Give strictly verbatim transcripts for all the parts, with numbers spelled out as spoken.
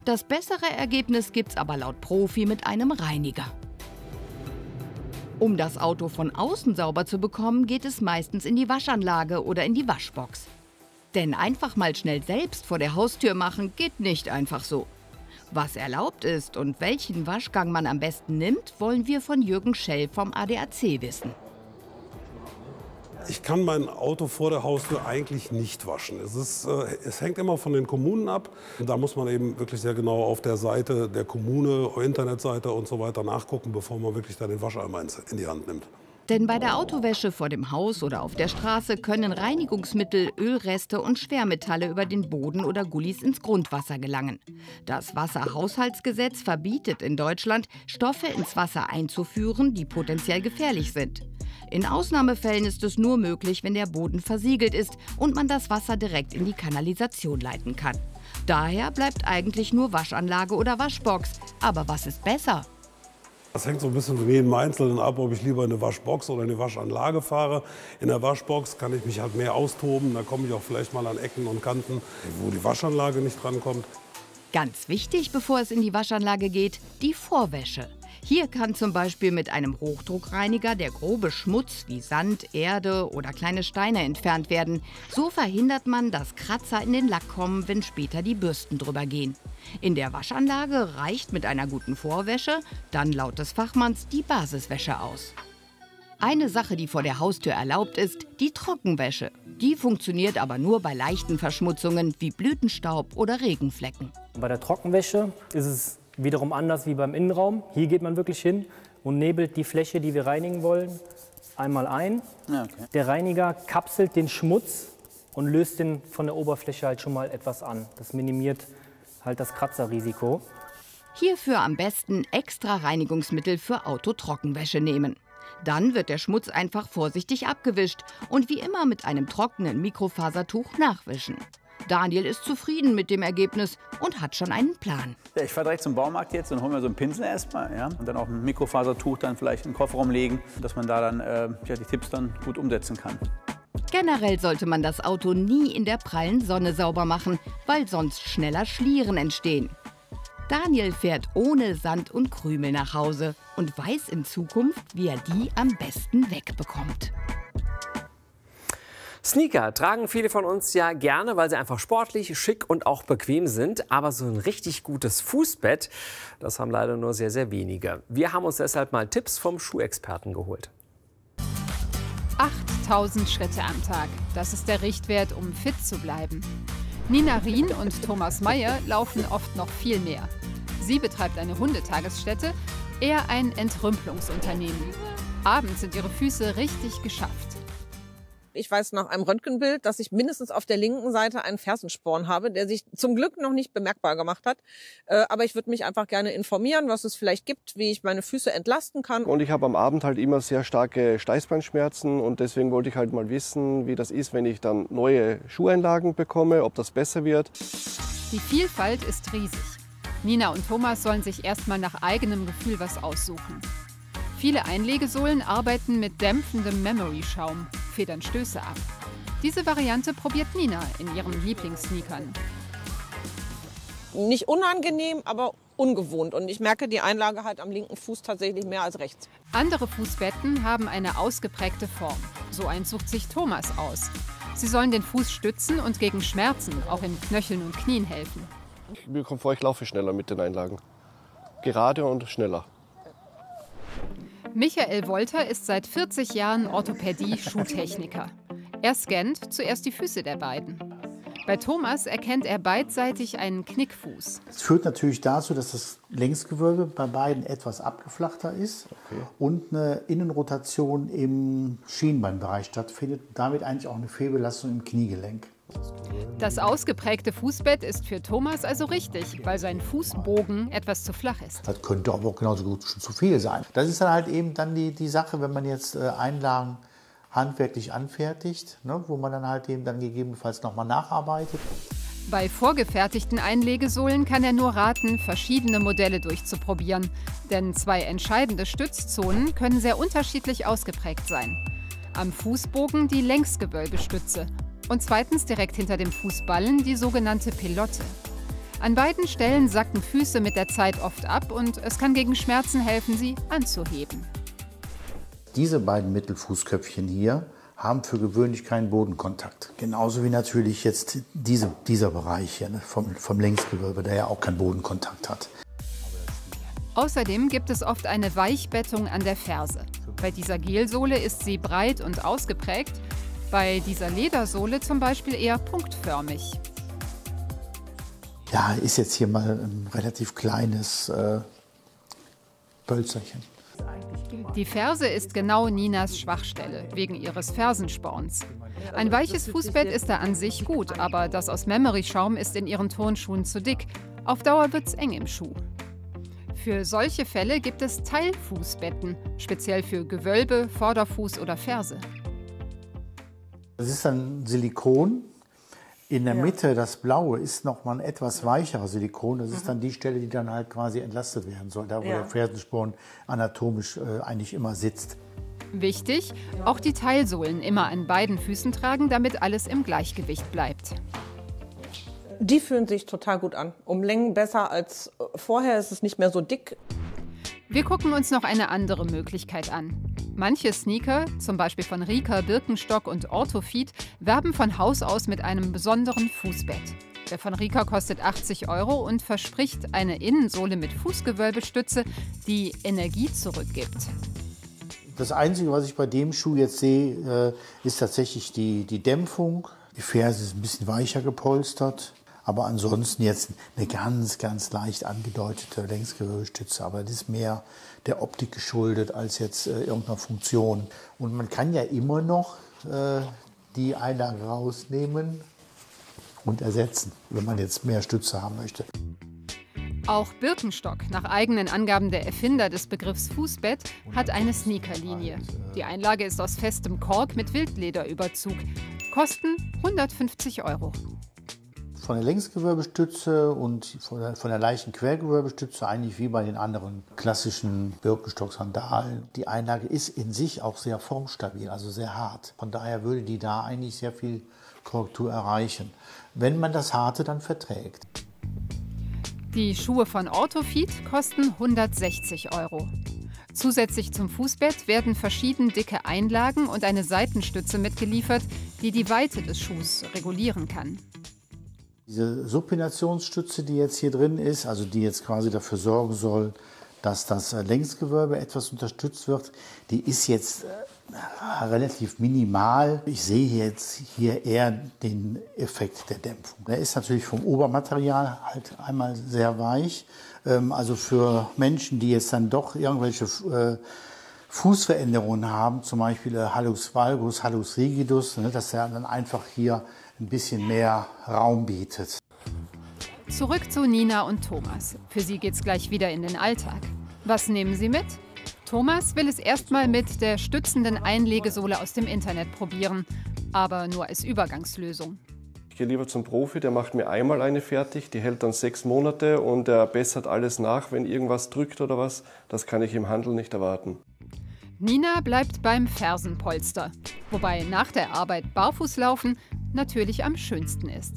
Das bessere Ergebnis gibt's aber laut Profi mit einem Reiniger. Um das Auto von außen sauber zu bekommen, geht es meistens in die Waschanlage oder in die Waschbox. Denn einfach mal schnell selbst vor der Haustür machen, geht nicht einfach so. Was erlaubt ist und welchen Waschgang man am besten nimmt, wollen wir von Jürgen Schell vom A D A C wissen. Ich kann mein Auto vor der Haustür eigentlich nicht waschen. Es, ist, äh, es hängt immer von den Kommunen ab. Und da muss man eben wirklich sehr genau auf der Seite der Kommune, Internetseite und so weiter nachgucken, bevor man wirklich da den Wascheimer in die Hand nimmt. Denn bei der Autowäsche vor dem Haus oder auf der Straße können Reinigungsmittel, Ölreste und Schwermetalle über den Boden oder Gullis ins Grundwasser gelangen. Das Wasserhaushaltsgesetz verbietet in Deutschland, Stoffe ins Wasser einzuführen, die potenziell gefährlich sind. In Ausnahmefällen ist es nur möglich, wenn der Boden versiegelt ist und man das Wasser direkt in die Kanalisation leiten kann. Daher bleibt eigentlich nur Waschanlage oder Waschbox. Aber was ist besser? Das hängt so ein bisschen von jedem Einzelnen ab, ob ich lieber in eine Waschbox oder in eine Waschanlage fahre. In der Waschbox kann ich mich halt mehr austoben. Da komme ich auch vielleicht mal an Ecken und Kanten, wo die Waschanlage nicht drankommt. Ganz wichtig, bevor es in die Waschanlage geht, die Vorwäsche. Hier kann zum Beispiel mit einem Hochdruckreiniger der grobe Schmutz wie Sand, Erde oder kleine Steine entfernt werden. So verhindert man, dass Kratzer in den Lack kommen, wenn später die Bürsten drüber gehen. In der Waschanlage reicht mit einer guten Vorwäsche dann laut des Fachmanns die Basiswäsche aus. Eine Sache, die vor der Haustür erlaubt ist, die Trockenwäsche. Die funktioniert aber nur bei leichten Verschmutzungen wie Blütenstaub oder Regenflecken. Bei der Trockenwäsche ist es wiederum anders wie beim Innenraum. Hier geht man wirklich hin und nebelt die Fläche, die wir reinigen wollen, einmal ein. Ja, okay. Der Reiniger kapselt den Schmutz und löst den von der Oberfläche halt schon mal etwas an. Das minimiert halt das Kratzerrisiko. Hierfür am besten extra Reinigungsmittel für Autotrockenwäsche nehmen. Dann wird der Schmutz einfach vorsichtig abgewischt und wie immer mit einem trockenen Mikrofasertuch nachwischen. Daniel ist zufrieden mit dem Ergebnis und hat schon einen Plan. Ja, ich fahre direkt zum Baumarkt jetzt und hole mir so einen Pinsel erstmal, ja, und dann auch ein Mikrofasertuch dann vielleicht in den Kofferraum legen, dass man da dann äh, ja, die Tipps dann gut umsetzen kann. Generell sollte man das Auto nie in der prallen Sonne sauber machen, weil sonst schneller Schlieren entstehen. Daniel fährt ohne Sand und Krümel nach Hause und weiß in Zukunft, wie er die am besten wegbekommt. Sneaker tragen viele von uns ja gerne, weil sie einfach sportlich, schick und auch bequem sind. Aber so ein richtig gutes Fußbett, das haben leider nur sehr, sehr wenige. Wir haben uns deshalb mal Tipps vom Schuhexperten geholt. achttausend Schritte am Tag, das ist der Richtwert, um fit zu bleiben. Nina Rien und Thomas Meyer laufen oft noch viel mehr. Sie betreibt eine Hundetagesstätte, er ein Entrümpelungsunternehmen. Abends sind ihre Füße richtig geschafft. Ich weiß nach einem Röntgenbild, dass ich mindestens auf der linken Seite einen Fersensporn habe, der sich zum Glück noch nicht bemerkbar gemacht hat. Äh, aber ich würde mich einfach gerne informieren, was es vielleicht gibt, wie ich meine Füße entlasten kann. Und ich habe am Abend halt immer sehr starke Steißbeinschmerzen und deswegen wollte ich halt mal wissen, wie das ist, wenn ich dann neue Schuheinlagen bekomme, ob das besser wird. Die Vielfalt ist riesig. Nina und Thomas sollen sich erstmal nach eigenem Gefühl was aussuchen. Viele Einlegesohlen arbeiten mit dämpfendem Memory-Schaum, federn Stöße ab. Diese Variante probiert Nina in ihren Lieblingssneakern. Nicht unangenehm, aber ungewohnt. Und ich merke die Einlage halt am linken Fuß tatsächlich mehr als rechts. Andere Fußbetten haben eine ausgeprägte Form. So eins sucht sich Thomas aus. Sie sollen den Fuß stützen und gegen Schmerzen, auch in Knöcheln und Knien helfen. Mir kommt vor, ich laufe schneller mit den Einlagen. Gerade und schneller. Michael Wolter ist seit vierzig Jahren Orthopädie-Schuhtechniker. Er scannt zuerst die Füße der beiden. Bei Thomas erkennt er beidseitig einen Knickfuß. Das führt natürlich dazu, dass das Längsgewölbe bei beiden etwas abgeflachter ist okay. und eine Innenrotation im Schienbeinbereich stattfindet. Damit eigentlich auch eine Fehlbelastung im Kniegelenk. Das ausgeprägte Fußbett ist für Thomas also richtig, weil sein Fußbogen etwas zu flach ist. Das könnte aber auch genauso gut schon zu viel sein. Das ist dann halt eben dann die, die Sache, wenn man jetzt äh, Einlagen handwerklich anfertigt, ne, wo man dann halt eben dann gegebenenfalls nochmal nacharbeitet. Bei vorgefertigten Einlegesohlen kann er nur raten, verschiedene Modelle durchzuprobieren. Denn zwei entscheidende Stützzonen können sehr unterschiedlich ausgeprägt sein. Am Fußbogen die Längsgewölbestütze und zweitens direkt hinter dem Fußballen die sogenannte Pelotte. An beiden Stellen sacken Füße mit der Zeit oft ab und es kann gegen Schmerzen helfen, sie anzuheben. Diese beiden Mittelfußköpfchen hier haben für gewöhnlich keinen Bodenkontakt. Genauso wie natürlich jetzt diese, dieser Bereich hier, ne, vom, vom Längsgewölbe, der ja auch keinen Bodenkontakt hat. Außerdem gibt es oft eine Weichbettung an der Ferse. Bei dieser Gelsohle ist sie breit und ausgeprägt, bei dieser Ledersohle zum Beispiel eher punktförmig. Ja, ist jetzt hier mal ein relativ kleines äh, Pölzerchen. Die Ferse ist genau Ninas Schwachstelle, wegen ihres Fersensporns. Ein weiches Fußbett ist da an sich gut, aber das aus Memory-Schaum ist in ihren Turnschuhen zu dick. Auf Dauer wird's eng im Schuh. Für solche Fälle gibt es Teilfußbetten, speziell für Gewölbe, Vorderfuß oder Ferse. Das ist dann Silikon. In der Mitte, das Blaue, ist noch mal ein etwas weicherer Silikon. Das ist dann die Stelle, die dann halt quasi entlastet werden soll, da wo ja. der Fersensporn anatomisch äh, eigentlich immer sitzt. Wichtig, auch die Teilsohlen immer an beiden Füßen tragen, damit alles im Gleichgewicht bleibt. Die fühlen sich total gut an. Um Längen besser als vorher, ist es nicht mehr so dick. Wir gucken uns noch eine andere Möglichkeit an. Manche Sneaker, zum Beispiel von Rika, Birkenstock und Orthofeed, werben von Haus aus mit einem besonderen Fußbett. Der von Rika kostet achtzig Euro und verspricht eine Innensohle mit Fußgewölbestütze, die Energie zurückgibt. Das Einzige, was ich bei dem Schuh jetzt sehe, ist tatsächlich die, die Dämpfung. Die Ferse ist ein bisschen weicher gepolstert. Aber ansonsten jetzt eine ganz, ganz leicht angedeutete Längsgewölbestütze. Aber das ist mehr der Optik geschuldet als jetzt äh, irgendeiner Funktion. Und man kann ja immer noch äh, die Einlage rausnehmen und ersetzen, wenn man jetzt mehr Stütze haben möchte. Auch Birkenstock, nach eigenen Angaben der Erfinder des Begriffs Fußbett, hat eine Sneakerlinie. Die Einlage ist aus festem Kork mit Wildlederüberzug. Kosten hundertfünfzig Euro. Von der Längsgewölbestütze und von der, von der leichten Quergewölbestütze eigentlich wie bei den anderen klassischen Birkenstock-Sandalen. Die Einlage ist in sich auch sehr formstabil, also sehr hart. Von daher würde die da eigentlich sehr viel Korrektur erreichen, wenn man das Harte dann verträgt. Die Schuhe von Orthofeed kosten hundertsechzig Euro. Zusätzlich zum Fußbett werden verschieden dicke Einlagen und eine Seitenstütze mitgeliefert, die die Weite des Schuhs regulieren kann. Diese Supinationsstütze, die jetzt hier drin ist, also die jetzt quasi dafür sorgen soll, dass das Längsgewölbe etwas unterstützt wird, die ist jetzt äh, relativ minimal. Ich sehe jetzt hier eher den Effekt der Dämpfung. Der ist natürlich vom Obermaterial halt einmal sehr weich. Ähm, also für Menschen, die jetzt dann doch irgendwelche äh, Fußveränderungen haben, zum Beispiel äh, Hallux valgus, Hallux rigidus, ne, dass er dann einfach hier ein bisschen mehr Raum bietet. Zurück zu Nina und Thomas. Für sie geht's gleich wieder in den Alltag. Was nehmen sie mit? Thomas will es erstmal mit der stützenden Einlegesohle aus dem Internet probieren, aber nur als Übergangslösung. Ich gehe lieber zum Profi, der macht mir einmal eine fertig, die hält dann sechs Monate und er bessert alles nach, wenn irgendwas drückt oder was. Das kann ich im Handel nicht erwarten. Nina bleibt beim Fersenpolster, wobei nach der Arbeit barfuß laufen natürlich am schönsten ist.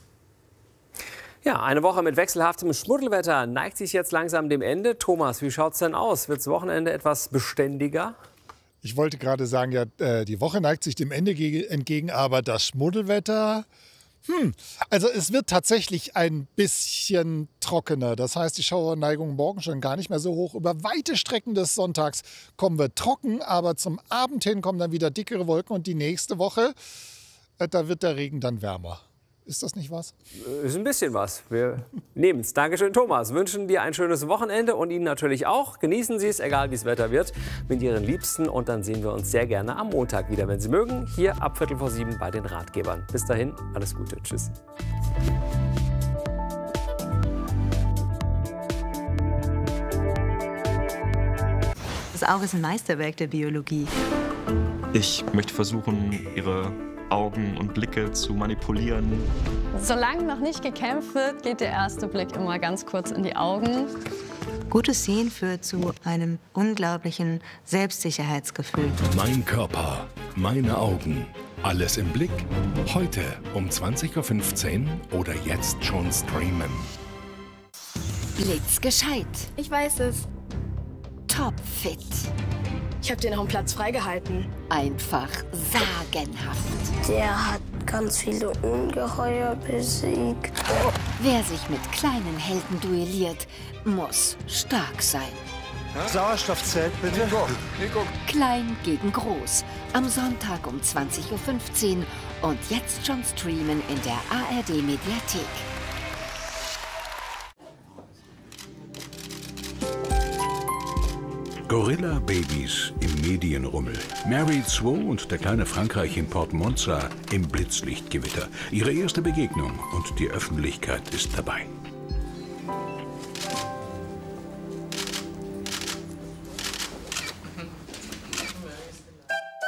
Ja, eine Woche mit wechselhaftem Schmuddelwetter neigt sich jetzt langsam dem Ende. Thomas, wie schaut's denn aus? Wird's Wochenende etwas beständiger? Ich wollte gerade sagen, ja, die Woche neigt sich dem Ende entgegen, aber das Schmuddelwetter, hm, also es wird tatsächlich ein bisschen trockener. Das heißt, die Schauerneigung morgen schon gar nicht mehr so hoch. Über weite Strecken des Sonntags kommen wir trocken, aber zum Abend hin kommen dann wieder dickere Wolken und die nächste Woche, da wird der Regen dann wärmer. Ist das nicht was? Ist ein bisschen was. Wir nehmen es. Dankeschön, Thomas. Wünschen dir ein schönes Wochenende und Ihnen natürlich auch. Genießen Sie es, egal wie das Wetter wird, mit Ihren Liebsten. Und dann sehen wir uns sehr gerne am Montag wieder, wenn Sie mögen. Hier ab Viertel vor sieben bei den Ratgebern. Bis dahin, alles Gute. Tschüss. Das Auge ist ein Meisterwerk der Biologie. Ich möchte versuchen, Ihre Augen und Blicke zu manipulieren. Solange noch nicht gekämpft wird, geht der erste Blick immer ganz kurz in die Augen. Gutes Sehen führt zu einem unglaublichen Selbstsicherheitsgefühl. Mein Körper, meine Augen. Alles im Blick. Heute um zwanzig Uhr fünfzehn oder jetzt schon streamen. Blitzgescheit. Ich weiß es. Topfit. Ich habe dir noch einen Platz freigehalten. Einfach sagenhaft. Der hat ganz viele Ungeheuer besiegt. Wer sich mit kleinen Helden duelliert, muss stark sein. Sauerstoffzelt, bitte. Nico, Nico. Klein gegen Groß. Am Sonntag um zwanzig Uhr fünfzehn und jetzt schon streamen in der A R D-Mediathek. Gorilla-Babys im Medienrummel. Mary zwei und der kleine Frankreich in Port Monza im Blitzlichtgewitter. Ihre erste Begegnung und die Öffentlichkeit ist dabei.